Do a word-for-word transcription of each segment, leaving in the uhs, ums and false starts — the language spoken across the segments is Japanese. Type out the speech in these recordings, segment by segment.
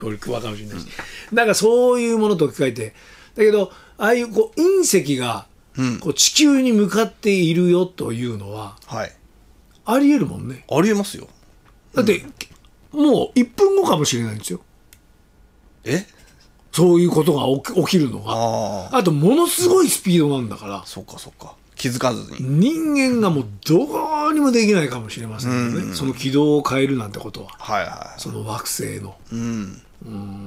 トリックかもしれないし、うん、なんかそういうものと置き換えて、だけどああいうこう隕石がこう地球に向かっているよというのは、うん、はい、ありえるもんね。 ありえますよ。 だって、うん、もういっぷんごかもしれないんですよ。 えそういうことが起き、起きるのが あ, あとものすごいスピードなんだから、うん、 そうかそうか、気づかずに人間がもうどうにもできないかもしれませんよね、うんうん、その軌道を変えるなんてことは、はいはい、その惑星の、うんうん、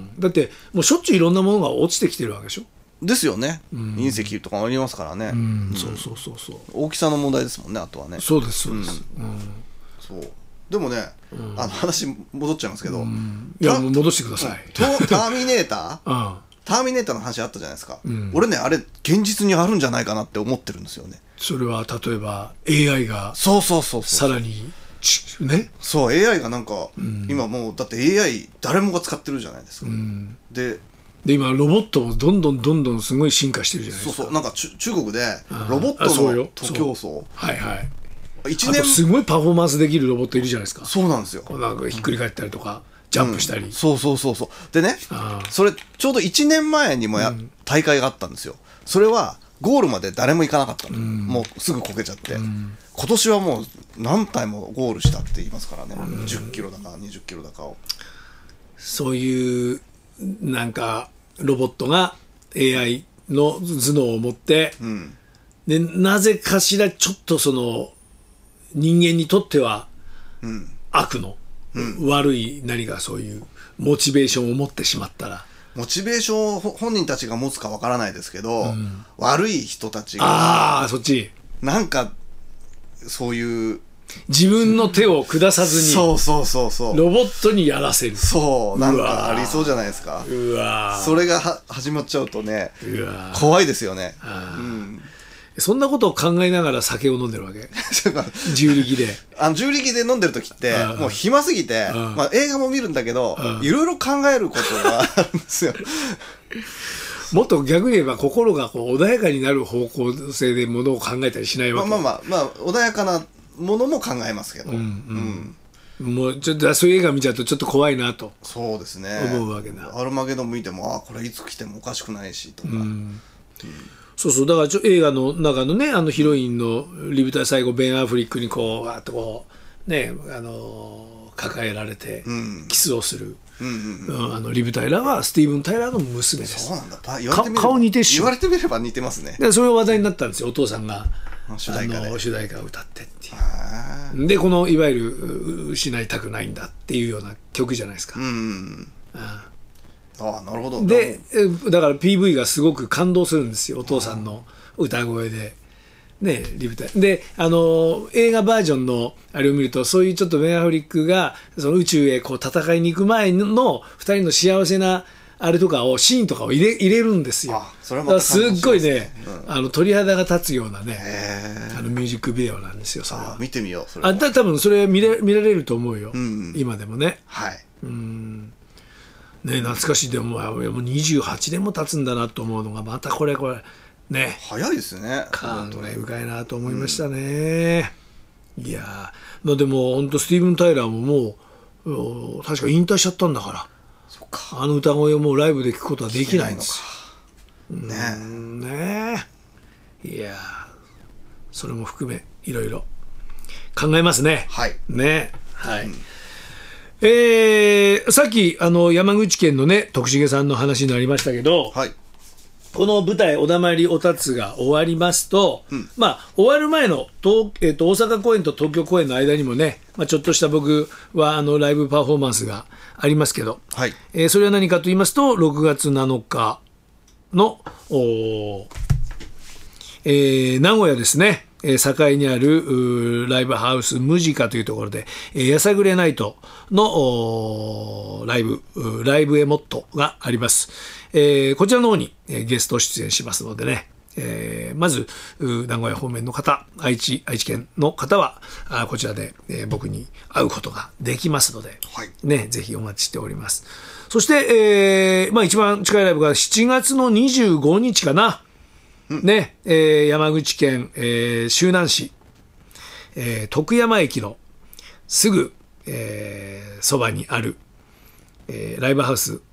だってもうしょっちゅういろんなものが落ちてきてるわけでしょ。 ですよね、うん、隕石とかありますからね、 うんうん、そうそうそうそう、 大きさの問題ですもんね、あとはね。 そうですそうです、うんうん、 そうでもね、うん、あの話戻っちゃいますけど、うん、 いや戻してください。 ターミネーター、うん、ターミネーターの話あったじゃないですか、うん、俺ねあれ現実にあるんじゃないかなって思ってるんですよね。 それは例えば エーアイ がそうそうそうそうさらにね、 そう エーアイ がなんか、うん、今もうだって エーアイ 誰もが使ってるじゃないですか、うん、でで今ロボットもどんどんどんどんすごい進化してるじゃないですか。 そうそう、なんか中国でロボットの徒競走、はいはい、いちねんあとすごいパフォーマンスできるロボットいるじゃないですか。 そうなんですよ。 なんかひっくり返ったりとか、うん、ジャンプしたり、 うん、そうそうそうそう。でね、それちょうどいちねんまえにもや、うん、大会があったんですよ。それはゴールまで誰も行かなかったの、うん、もうすぐこけちゃって、うん、今年はもう何体もゴールしたって言いますからね、うん、じゅっキロだかにじゅっキロだかを。 そういうなんかロボットが エーアイ の頭脳を持って、うん、でなぜかしらちょっとその人間にとっては悪の、うん、悪い何かそういうモチベーションを持ってしまったら、 モチベーションを本人たちが持つかわからないですけど、うん、悪い人たちがああそっちなんかそういう自分の手を下さずにそうそうそうそうロボットにやらせる、 そうなんかありそうじゃないですか。 うわそれがは始まっちゃうとね、うわ怖いですよね、 うん、そんなことを考えながら酒を飲んでるわけ重力であの重力で飲んでる時ってもう暇すぎて、まあ、映画も見るんだけどいろいろ考えることがあるんですよもっと逆に言えば心がこう穏やかになる方向性でものを考えたりしないわけ。 まあまあまあ、まあ、穏やかなものも考えますけど、うんうんうん、もうちょっとそういう映画見ちゃうとちょっと怖いなとそうですね思うわけな。 アルマゲドン見てもあこれいつ来てもおかしくないしとか、うんうん、 そうそうだからちょ映画の中のねあのヒロインのリブター最後ベン・アフリックにこうわーっとこうねあのー、抱えられてキスをする、うんうんうん、あのリブ・タイラーはスティーブン・タイラーの娘です。 そうなんだ言われてみれば顔似てるし言われてみれば似てますね。 でそれが話題になったんですよお父さんが主題歌であの主題歌を歌ってっていうでこのいわゆる失いたくないんだっていうような曲じゃないですか、うんうん、 ああなるほど。 でだから ピーブイ がすごく感動するんですよお父さんの歌声でねリブタイであの映画バージョンのあれを見るとそういうちょっとベン・アフリックがその宇宙へこう戦いに行く前のふたりの幸せなあれとかをシーンとかを入れ、入れるんですよ。 あそれはまたすっごいね、うん、あの鳥肌が立つようなねあのミュージックビデオなんですよそれは。 あ見てみようそれは。 あだ多分それ見れ見られると思うよ、うんうん、今でもね。 はいうんね懐かしいでももうにじゅうはちねんも経つんだなと思うのがまたこれこれね早いですね。 感慨深いなと思いましたね、うん、いやまあでも本当スティーブン・タイラーももう確か引退しちゃったんだからあの歌声をもうライブで聴くことはできないんですよ。ねえねえいやそれも含めいろいろ考えますね。 はいねはい、うん、えー、さっきあの山口県のね徳重さんの話になりましたけど、はい、この舞台「おだまりおたつ」が終わりますと、うん、まあ終わる前の東、えー、と大阪公演と東京公演の間にもね、まあ、ちょっとした僕はあのライブパフォーマンスがありますけど、はいえー、それは何かと言いますとろくがつなのかの、えー、名古屋ですね堺にあるライブハウスムジカというところで、えー、やさぐれナイトのライブライブエモットがあります、えー、こちらの方に、えー、ゲスト出演しますのでね、えー、まず名古屋方面の方愛知、愛知県の方はあこちらで、えー、僕に会うことができますので、はいね、ぜひお待ちしております。そして、えーまあ、一番近いライブがしちがつのにじゅうごにちかな、うんねえー、山口県、えー、周南市、えー、徳山駅のすぐ、えー、そばにある、 えーライブハウス